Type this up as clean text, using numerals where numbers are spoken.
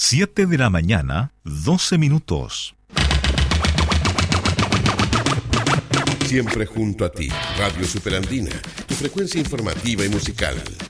7 de la mañana, 12 minutos. Siempre junto a ti, Radio Superandina, tu frecuencia informativa y musical.